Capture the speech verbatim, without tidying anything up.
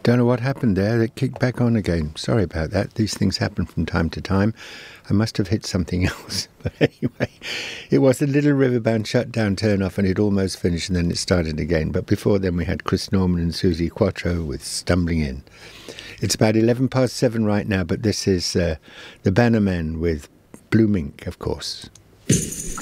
Don't know what happened there. It kicked back on again. Sorry about that. These things happen from time to time. I must have hit something else. But anyway, it was the Little Riverband shutdown turn off, and it almost finished, and then it started again. But before then, we had Chris Norman and Susie Quattro with Stumbling In. It's about eleven past seven right now, but this is uh, the Bannermen with Blue Mink, of course.